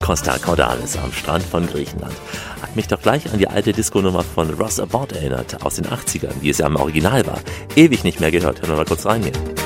Costa Cordalis am Strand von Griechenland. Hat mich doch gleich an die alte Disco-Nummer von Ross Abbott erinnert, aus den 80ern, wie es ja im Original war. Ewig nicht mehr gehört. Hören wir mal kurz rein hier.